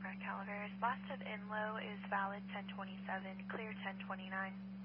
Calibraris. Last of in low is valid 1027, clear 1029.